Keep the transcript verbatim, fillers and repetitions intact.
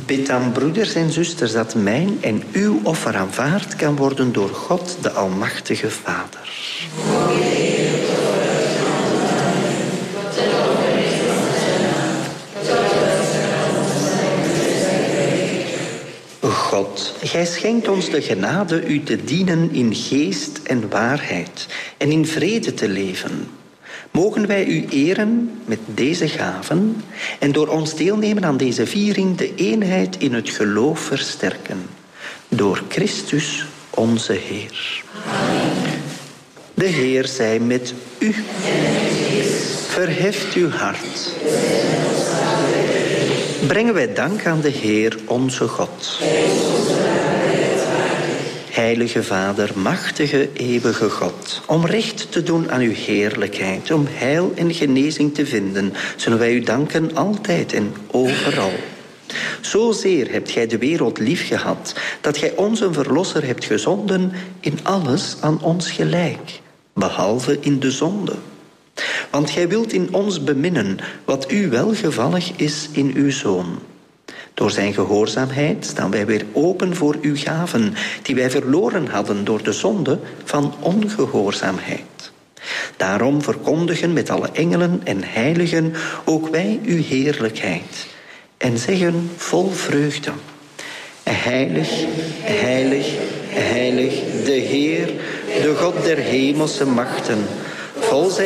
Bid aan broeders en zusters dat mijn en uw offer aanvaard kan worden door God, de Almachtige Vader. God, gij schenkt ons de genade u te dienen in geest en waarheid en in vrede te leven. Mogen wij u eren met deze gaven en door ons deelnemen aan deze viering de eenheid in het geloof versterken. Door Christus onze Heer. Amen. De Heer zij met u. Verheft uw hart. Brengen wij dank aan de Heer onze God. Heilige Vader, machtige, eeuwige God, om recht te doen aan uw heerlijkheid, om heil en genezing te vinden, zullen wij u danken altijd en overal. Zozeer hebt gij de wereld lief gehad, dat gij ons een verlosser hebt gezonden, in alles aan ons gelijk, behalve in de zonde. Want gij wilt in ons beminnen wat u welgevallig is in uw Zoon. Door zijn gehoorzaamheid staan wij weer open voor uw gaven, die wij verloren hadden door de zonde van ongehoorzaamheid. Daarom verkondigen met alle engelen en heiligen ook wij uw heerlijkheid en zeggen vol vreugde: Heilig, heilig, heilig, de Heer, de God der hemelse machten, vol zijn